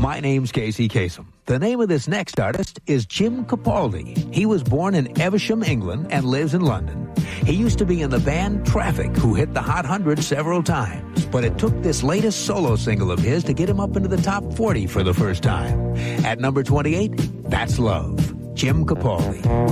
My name's Casey Kasem. The name of this next artist is Jim Capaldi. He was born in Evesham, England, and lives in London. He used to be in the band Traffic, who hit the Hot 100 several times. But it took this latest solo single of his to get him up into the top 40 for the first time. At number 28, That's Love, Jim Capaldi.